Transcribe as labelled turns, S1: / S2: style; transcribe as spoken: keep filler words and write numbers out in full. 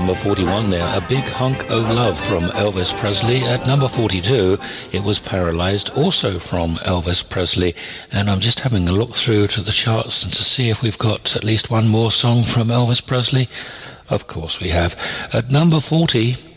S1: number forty-one there, A Big Hunk of Love from Elvis Presley. At number forty-two, it was Paralyzed, also from Elvis Presley. And I'm just having a look through to the charts and to see if we've got at least one more song from Elvis Presley. Of course we have. At number forty,